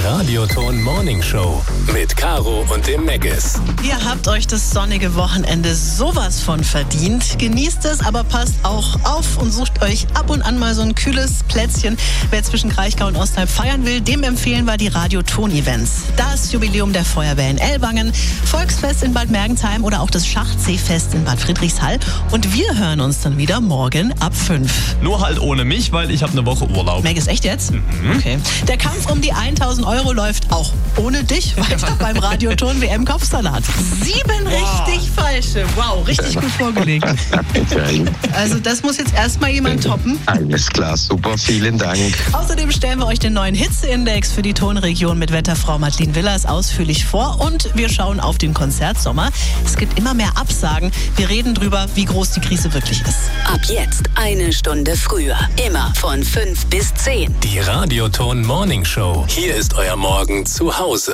Radioton Morning Show mit Caro und dem Meggis. Ihr habt euch das sonnige Wochenende sowas von verdient. Genießt es, aber passt auch auf und sucht euch ab und an mal so ein kühles Plätzchen. Wer zwischen Kraichgau und Ostheim feiern will, dem empfehlen wir die Radioton-Events. Das Jubiläum der Feuerwehr in Ellwangen, Volksfest in Bad Mergentheim oder auch das Schachseefest in Bad Friedrichshall. Und wir hören uns dann wieder morgen ab 5. Nur halt ohne mich, weil ich habe eine Woche Urlaub. Meggis, echt jetzt? Okay. Der Kampf um die 1.000 € läuft auch ohne dich weiter beim Radioton WM-Kopfsalat. 7 richtig falsche. Wow, richtig gut vorgelegt. Also das muss jetzt erstmal jemand toppen. Alles klar, super, vielen Dank. Außerdem stellen wir euch den neuen Hitzeindex für die Tonregion mit Wetterfrau Madeleine Willers ausführlich vor. Und wir schauen auf den Konzertsommer. Es gibt immer mehr Absagen. Wir reden drüber, wie groß die Krise wirklich ist. Ab jetzt 1 Stunde früher. Immer von 5 bis 10. Die Radioton Morning Show. Hier ist euer Morgen zu Hause.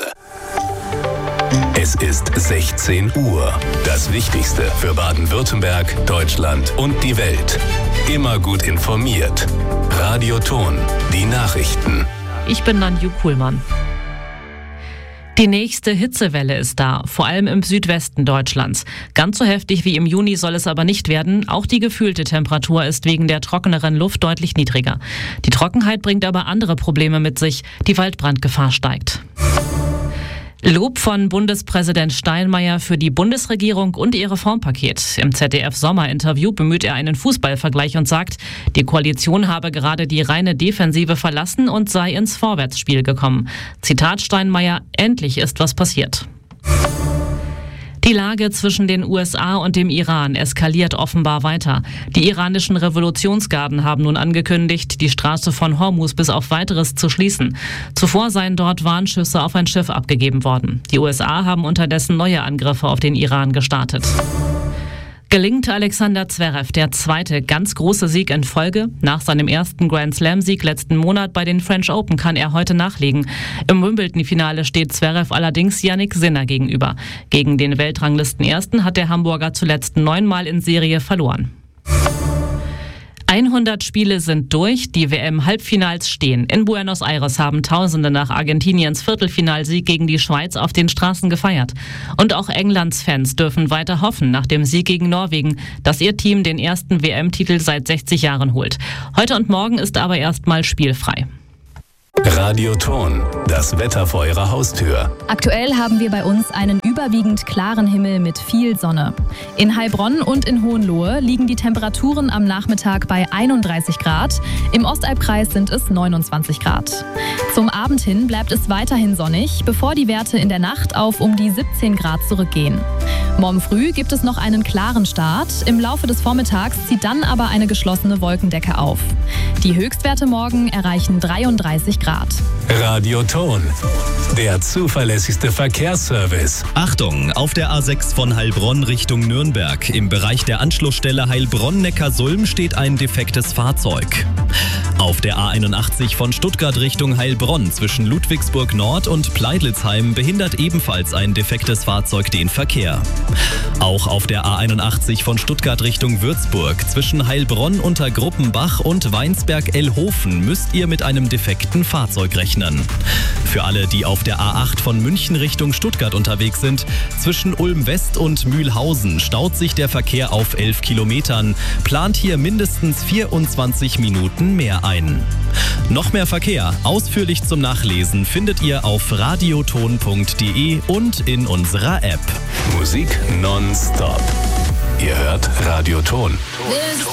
Es ist 16 Uhr. Das Wichtigste für Baden-Württemberg, Deutschland und die Welt. Immer gut informiert. Radioton, die Nachrichten. Ich bin Nanju Kuhlmann. Die nächste Hitzewelle ist da, vor allem im Südwesten Deutschlands. Ganz so heftig wie im Juni soll es aber nicht werden. Auch die gefühlte Temperatur ist wegen der trockeneren Luft deutlich niedriger. Die Trockenheit bringt aber andere Probleme mit sich. Die Waldbrandgefahr steigt. Lob von Bundespräsident Steinmeier für die Bundesregierung und ihr Reformpaket. Im ZDF-Sommerinterview bemüht er einen Fußballvergleich und sagt, die Koalition habe gerade die reine Defensive verlassen und sei ins Vorwärtsspiel gekommen. Zitat Steinmeier: Endlich ist was passiert. Die Lage zwischen den USA und dem Iran eskaliert offenbar weiter. Die iranischen Revolutionsgarden haben nun angekündigt, die Straße von Hormuz bis auf Weiteres zu schließen. Zuvor seien dort Warnschüsse auf ein Schiff abgegeben worden. Die USA haben unterdessen neue Angriffe auf den Iran gestartet. Gelingt Alexander Zverev der zweite ganz große Sieg in Folge? Nach seinem ersten Grand-Slam-Sieg letzten Monat bei den French Open kann er heute nachlegen. Im Wimbledon-Finale steht Zverev allerdings Jannik Sinner gegenüber. Gegen den Weltranglistenersten hat der Hamburger zuletzt 9-mal in Serie verloren. 100 Spiele sind durch, die WM-Halbfinals stehen. In Buenos Aires haben Tausende nach Argentiniens Viertelfinalsieg gegen die Schweiz auf den Straßen gefeiert. Und auch Englands Fans dürfen weiter hoffen nach dem Sieg gegen Norwegen, dass ihr Team den ersten WM-Titel seit 60 Jahren holt. Heute und morgen ist aber erstmal spielfrei. Radioton, das Wetter vor eurer Haustür. Aktuell haben wir bei uns einen überwiegend klaren Himmel mit viel Sonne. In Heilbronn und in Hohenlohe liegen die Temperaturen am Nachmittag bei 31 Grad. Im Ostalbkreis sind es 29 Grad. Zum Abend hin bleibt es weiterhin sonnig, bevor die Werte in der Nacht auf um die 17 Grad zurückgehen. Morgen früh gibt es noch einen klaren Start. Im Laufe des Vormittags zieht dann aber eine geschlossene Wolkendecke auf. Die Höchstwerte morgen erreichen 33 Grad. Radioton, der zuverlässigste Verkehrsservice. Achtung, auf der A6 von Heilbronn Richtung Nürnberg. Im Bereich der Anschlussstelle Heilbronn-Neckarsulm steht ein defektes Fahrzeug. Auf der A81 von Stuttgart Richtung Heilbronn zwischen Ludwigsburg Nord und Pleidlitzheim behindert ebenfalls ein defektes Fahrzeug den Verkehr. Auch auf der A81 von Stuttgart Richtung Würzburg zwischen Heilbronn unter Gruppenbach und Weinsberg-Ellhofen müsst ihr mit einem defekten Fahrzeug rechnen. Für alle, die auf der A8 von München Richtung Stuttgart unterwegs sind, zwischen Ulm West und Mühlhausen staut sich der Verkehr auf 11 Kilometern. Plant hier mindestens 24 Minuten mehr ein. Noch mehr Verkehr, ausführlich zum Nachlesen, findet ihr auf radioton.de und in unserer App. Musik nonstop. Ihr hört Radioton.